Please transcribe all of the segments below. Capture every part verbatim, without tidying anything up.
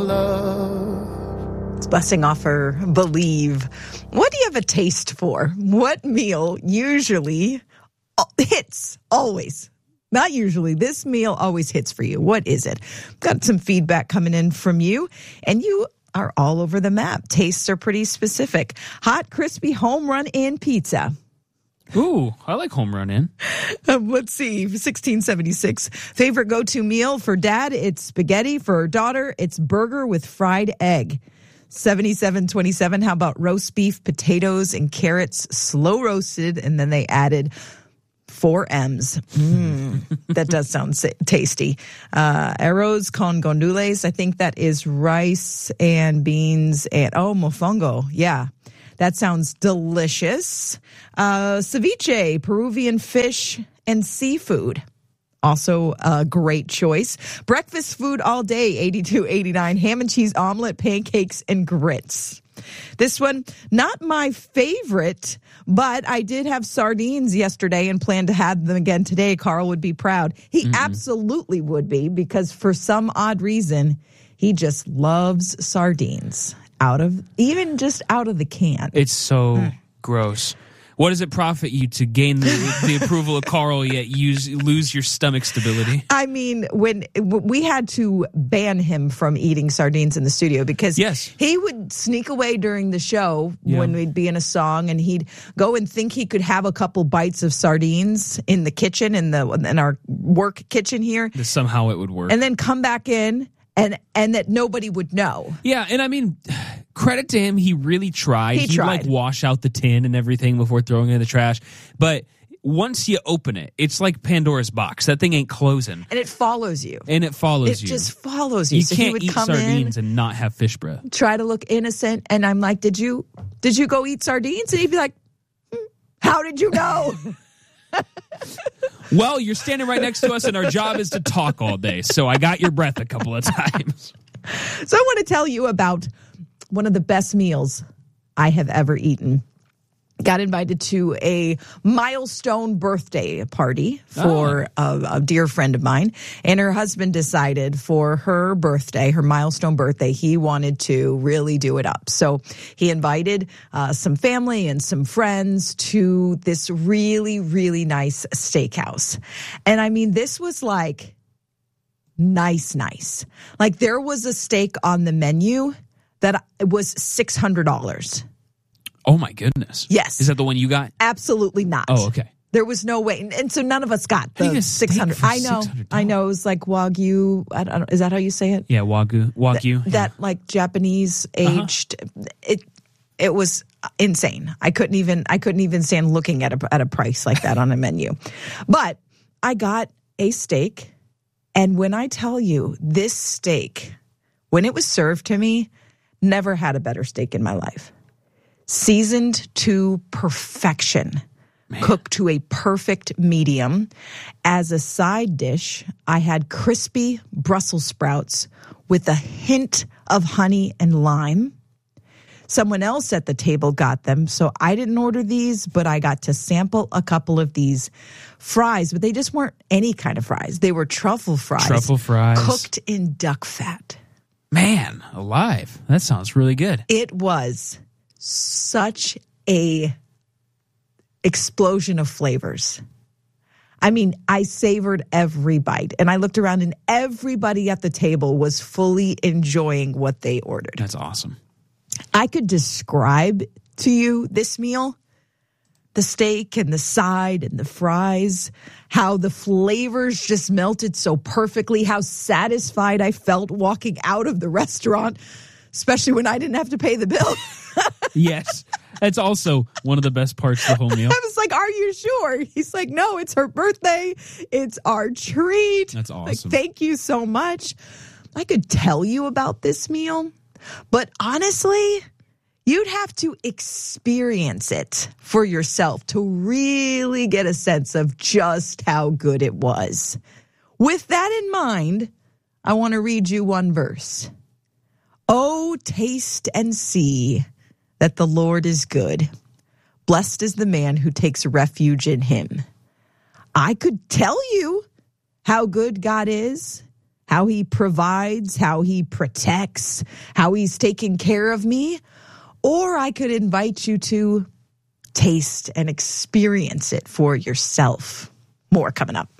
love. It's Blessing Offer, Believe. What do you have a taste for? What meal usually hits? Always. Not usually. This meal always hits for you. What is it? Got some feedback coming in from you, and you are all over the map. Tastes are pretty specific. Hot, crispy, home run in pizza. Ooh, I like home run in. Um, let's see, sixteen seventy-six. Favorite go-to meal for dad, it's spaghetti. For daughter, it's burger with fried egg. seventy-seven twenty-seven. How about roast beef, potatoes, and carrots, slow roasted, and then they added four M's. Mm, that does sound tasty. Uh, arroz con gandules. I think that is rice and beans and, oh, mofongo. Yeah, that sounds delicious. Uh, ceviche, Peruvian fish and seafood. Also a great choice. Breakfast food all day, eighty-two eighty-nine. Ham and cheese omelet, pancakes, and grits. This one, not my favorite, but I did have sardines yesterday and plan to have them again today. Carl would be proud. He mm-hmm. absolutely would be, because for some odd reason, he just loves sardines out of, even just out of the can. It's so mm. gross. What does it profit you to gain the, the approval of Carl yet use lose your stomach stability? I mean, when we had to ban him from eating sardines in the studio because yes. he would sneak away during the show yeah. when we'd be in a song, and he'd go and think he could have a couple bites of sardines in the kitchen, in the in our work kitchen here. Somehow it would work. And then come back in and and that nobody would know. Yeah, and I mean, credit to him, he really tried. He He'd tried. like wash out the tin and everything before throwing it in the trash. But once you open it, it's like Pandora's box. That thing ain't closing. And it follows you. And it follows it you. It just follows you. You so can't he would eat come sardines in, and not have fish breath. Try to look innocent, and I'm like, did you did you go eat sardines? And he'd be like, hmm, how did you know? Well, you're standing right next to us, and our job is to talk all day. So I got your breath a couple of times. So I want to tell you about one of the best meals I have ever eaten. Got invited to a milestone birthday party for oh. a, a dear friend of mine. And her husband decided for her birthday, her milestone birthday, he wanted to really do it up. So he invited uh, some family and some friends to this really, really nice steakhouse. And I mean, this was like nice, nice. Like there was a steak on the menu that was six hundred dollars. Oh, my goodness. Yes. Is that the one you got? Absolutely not. Oh, okay. There was no way. And, and so none of us got the six hundred. I know. six hundred dollars. I know. It was like Wagyu. I don't know. Is that how you say it? Yeah, Wagyu. Wagyu. Th- yeah. That like Japanese aged. Uh-huh. It it was insane. I couldn't even I couldn't even stand looking at a at a price like that on a menu. But I got a steak, and when I tell you this steak, when it was served to me, never had a better steak in my life. Seasoned to perfection, Man. Cooked to a perfect medium. As a side dish, I had crispy Brussels sprouts with a hint of honey and lime. Someone else at the table got them, so I didn't order these, but I got to sample a couple of these fries, but they just weren't any kind of fries. They were truffle fries. Truffle fries. Cooked in duck fat. Man, alive. That sounds really good. It was such a explosion of flavors. I mean, I savored every bite, and I looked around, and everybody at the table was fully enjoying what they ordered. That's awesome. I could describe to you this meal, the steak and the side and the fries, how the flavors just melted so perfectly, how satisfied I felt walking out of the restaurant, especially when I didn't have to pay the bill. Yes. That's also one of the best parts of the whole meal. I was like, are you sure? He's like, no, it's her birthday. It's our treat. That's awesome. Like, thank you so much. I could tell you about this meal, but honestly, you'd have to experience it for yourself to really get a sense of just how good it was. With that in mind, I want to read you one verse. Oh, taste and see that the Lord is good. Blessed is the man who takes refuge in him. I could tell you how good God is, how he provides, how he protects, how he's taking care of me. Or I could invite you to taste and experience it for yourself. More coming up.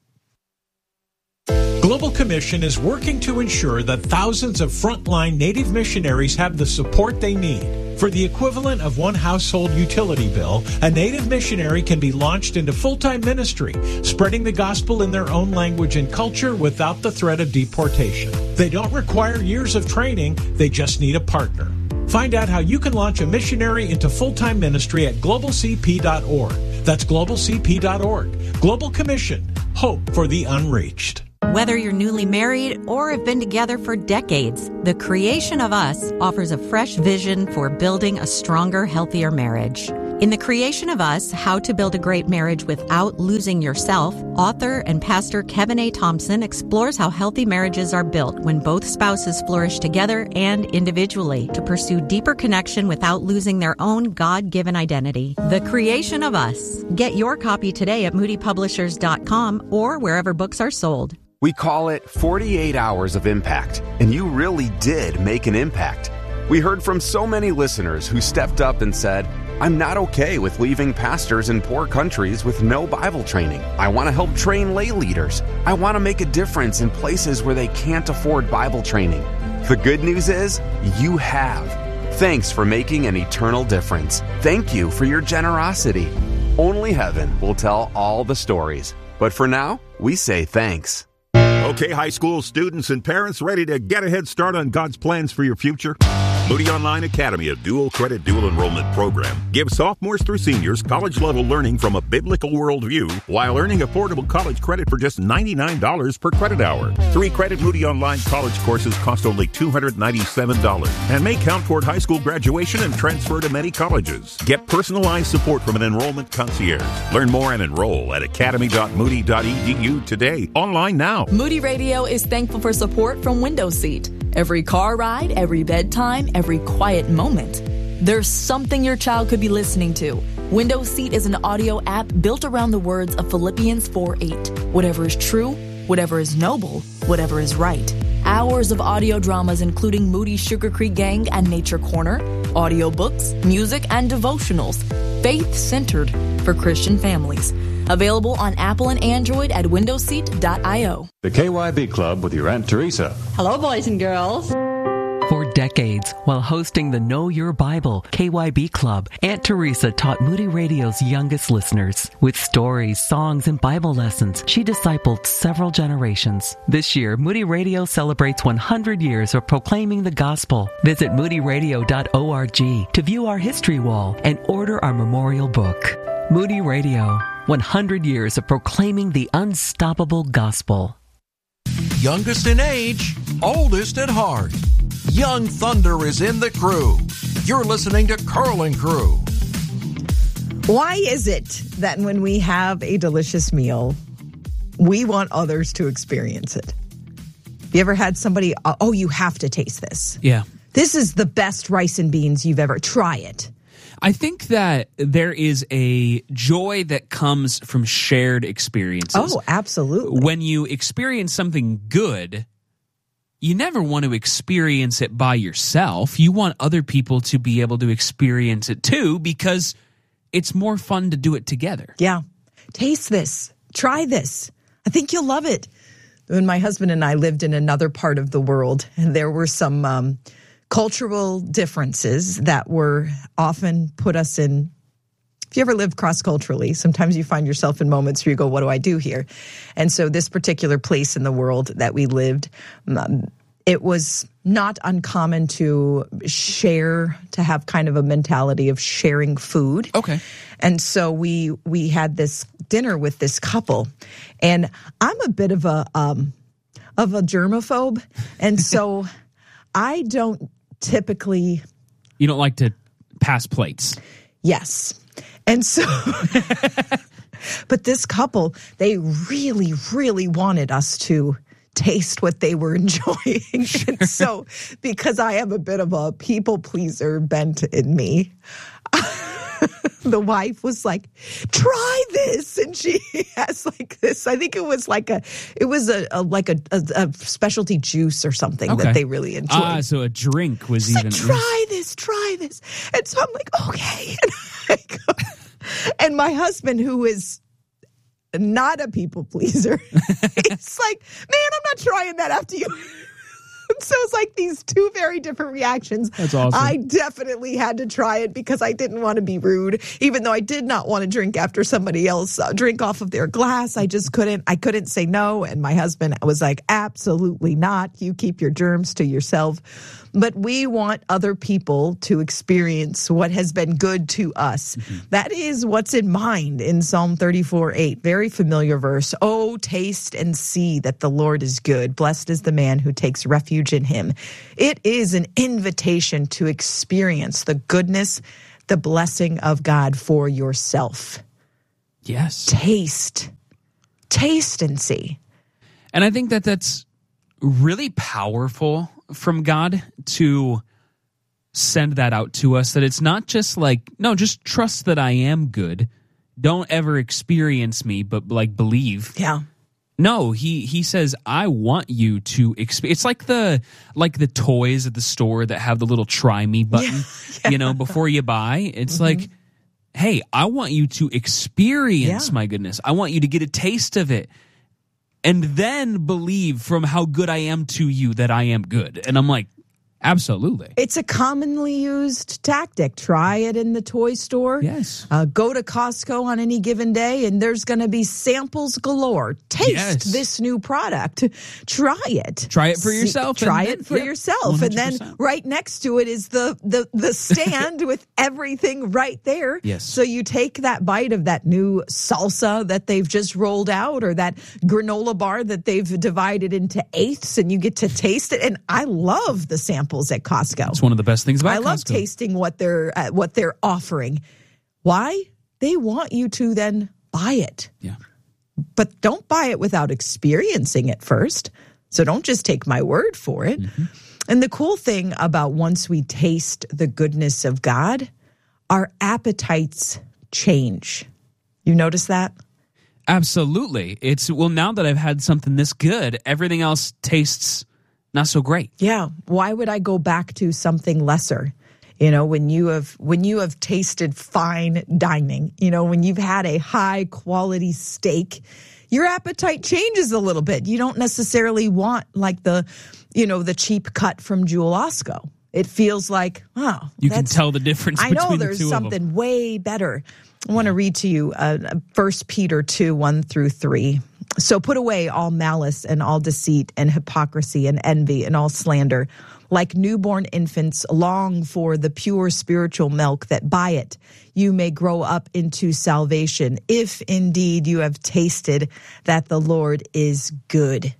Global Commission is working to ensure that thousands of frontline Native missionaries have the support they need. For the equivalent of one household utility bill, a Native missionary can be launched into full-time ministry, spreading the gospel in their own language and culture without the threat of deportation. They don't require years of training, they just need a partner. Find out how you can launch a missionary into full-time ministry at global c p dot org. That's global c p dot org. Global Commission. Hope for the unreached. Whether you're newly married or have been together for decades, The Creation of Us offers a fresh vision for building a stronger, healthier marriage. In The Creation of Us, How to Build a Great Marriage Without Losing Yourself, author and pastor Kevin A. Thompson explores how healthy marriages are built when both spouses flourish together and individually to pursue deeper connection without losing their own God-given identity. The Creation of Us. Get your copy today at moody publishers dot com or wherever books are sold. We call it forty-eight hours of impact, and you really did make an impact. We heard from so many listeners who stepped up and said, I'm not okay with leaving pastors in poor countries with no Bible training. I want to help train lay leaders. I want to make a difference in places where they can't afford Bible training. The good news is, you have. Thanks for making an eternal difference. Thank you for your generosity. Only heaven will tell all the stories. But for now, we say thanks. Okay, high school students and parents ready to get a head start on God's plans for your future? Moody Online Academy, a dual credit, dual enrollment program, gives sophomores through seniors college-level learning from a biblical worldview while earning affordable college credit for just ninety-nine dollars per credit hour. Three-credit Moody Online college courses cost only two hundred ninety-seven dollars and may count toward high school graduation and transfer to many colleges. Get personalized support from an enrollment concierge. Learn more and enroll at academy dot moody dot e d u today. Online now. Moody Radio is thankful for support from Window Seat. Every car ride, every bedtime, every quiet moment, there's something your child could be listening to. Window Seat is an audio app built around the words of Philippians four eight. Whatever is true, whatever is noble, whatever is right. Hours of audio dramas including Moody Sugar Creek Gang and Nature Corner, audiobooks, music, and devotionals, faith-centered for Christian families. Available on Apple and Android at window seat dot io. The K Y B Club with your Aunt Teresa. Hello, boys and girls. For decades, while hosting the Know Your Bible K Y B Club, Aunt Teresa taught Moody Radio's youngest listeners. With stories, songs, and Bible lessons, she discipled several generations. This year, Moody Radio celebrates one hundred years of proclaiming the gospel. Visit moody radio dot org to view our history wall and order our memorial book. Moody Radio, one hundred years of proclaiming the unstoppable gospel. Youngest in age, oldest at heart. Young Thunder is in the crew. You're listening to Curling Crew. Why is it that when we have a delicious meal, we want others to experience it? You ever had somebody, oh, you have to taste this. Yeah. This is the best rice and beans you've ever, try it. I think that there is a joy that comes from shared experiences. Oh, absolutely. When you experience something good, you never want to experience it by yourself. You want other people to be able to experience it too, because it's more fun to do it together. Yeah. Taste this. Try this. I think you'll love it. When my husband and I lived in another part of the world, and there were some um, cultural differences that were often put us in. If you ever lived cross-culturally, sometimes you find yourself in moments where you go, what do I do here? And so this particular place in the world that we lived, um, it was not uncommon to share, to have kind of a mentality of sharing food. Okay. And so we we had this dinner with this couple, and I'm a bit of a um, of a germaphobe, and so I don't typically. You don't like to pass plates. Yes. And so, but this couple, they really, really wanted us to taste what they were enjoying. Sure. And so, because I have a bit of a people pleaser bent in me, the wife was like, try this. And she has like this, I think it was like a, it was a, a like a, a, a specialty juice or something Okay. that they really enjoyed. Ah, so a drink was She's even. like, try this, try this. And so I'm like, okay. And, I go, and my husband, who is not a people pleaser, he's like, man, I'm not trying that after you. So it's like these two very different reactions. That's awesome. I definitely had to try it because I didn't want to be rude, even though I did not want to drink after somebody else uh, drink off of their glass. I just couldn't. I couldn't say no. And my husband was like, absolutely not. You keep your germs to yourself. But we want other people to experience what has been good to us. Mm-hmm. That is what's in mind in Psalm thirty-four eight. Very familiar verse. Oh, taste and see that the Lord is good. Blessed is the man who takes refuge in him. It is an invitation to experience the goodness, the blessing of God for yourself. Yes. Taste. Taste and see. And I think that that's really powerful from God to send that out to us, that it's not just like, no, just trust that I am good. Don't ever experience me, but like believe. Yeah. No, he he says, I want you to experience. It's like the like the toys at the store that have the little try me button, Yeah. Yeah. you know, before you buy. It's mm-hmm. like, hey, I want you to experience Yeah. my goodness. I want you to get a taste of it. And then believe from how good I am to you that I am good. And I'm like, absolutely. It's a commonly used tactic. Try it in the toy store. Yes. Uh, go to Costco on any given day, and there's going to be samples galore. Taste Yes. this new product. Try it. Try it for See- yourself. Try and it then- for yep, yourself. one hundred And percent. then right next to it is the, the, the stand with everything right there. Yes. So you take that bite of that new salsa that they've just rolled out, or that granola bar that they've divided into eighths, and you get to taste it. And I love the samples at Costco. It's one of the best things about I love Costco. tasting what they're uh, what they're offering. Why? They want you to then buy it. Yeah. But don't buy it without experiencing it first. So don't just take my word for it. Mm-hmm. And the cool thing about once we taste the goodness of God, our appetites change. You notice that? Absolutely. It's, well, now that I've had something this good, everything else tastes not so great. Yeah. Why would I go back to something lesser? You know, when you have when you have tasted fine dining, you know, when you've had a high quality steak, your appetite changes a little bit. You don't necessarily want like the, you know, the cheap cut from Jewel Osco. It feels like, oh, You can tell the difference I between know the there's two of them. something way better. I want to read to you uh, First Peter two, one through three. So put away all malice and all deceit and hypocrisy and envy and all slander. Like newborn infants, long for the pure spiritual milk, that by it you may grow up into salvation, if indeed you have tasted that the Lord is good.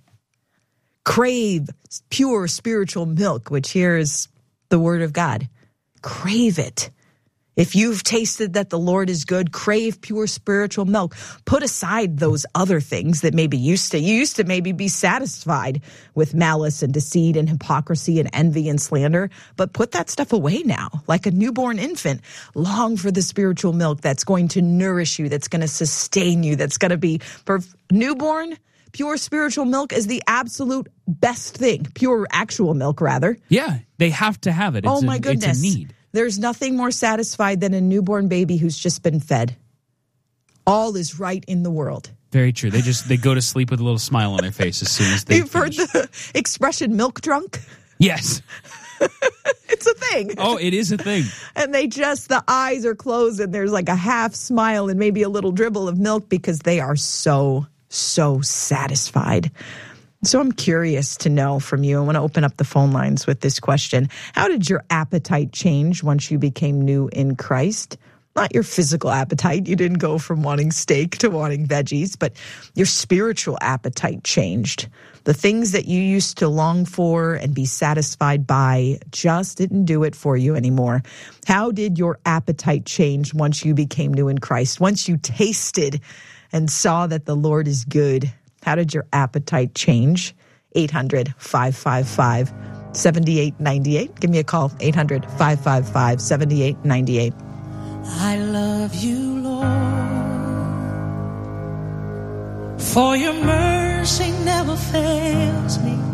Crave pure spiritual milk, which here is the word of God. Crave it. If you've tasted that the Lord is good, crave pure spiritual milk. Put aside those other things that maybe used to, you used to maybe be satisfied with malice and deceit and hypocrisy and envy and slander, but put that stuff away now. Like a newborn infant, long for the spiritual milk that's going to nourish you, that's going to sustain you, that's going to be, for newborn, pure spiritual milk is the absolute best thing. Pure actual milk, rather. Yeah, they have to have it. It's Oh my a, goodness. It's a need. There's nothing more satisfied than a newborn baby who's just been fed. All is right in the world. Very true. They just they go to sleep with a little smile on their face as soon as they You've heard finish. the expression milk drunk? Yes. It's a thing. Oh, it is a thing. And they just, the eyes are closed and there's like a half smile and maybe a little dribble of milk because they are so, so satisfied. So I'm curious to know from you. I want to open up the phone lines with this question. How did your appetite change once you became new in Christ? Not your physical appetite. You didn't go from wanting steak to wanting veggies, but your spiritual appetite changed. The things that you used to long for and be satisfied by just didn't do it for you anymore. How did your appetite change once you became new in Christ? Once you tasted and saw that the Lord is good, how did your appetite change? eight hundred, five five five, seven eight nine eight. Give me a call, eight hundred, five five five, seven eight nine eight. I love you, Lord, for your mercy never fails me.